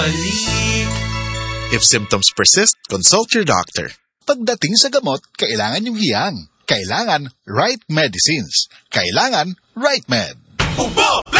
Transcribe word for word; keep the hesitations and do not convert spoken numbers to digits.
papalit. If symptoms persist, consult your doctor. Pagdating sa gamot, kailangan yung hiyang. Kailangan right medicines. Kailangan right med. Ubo!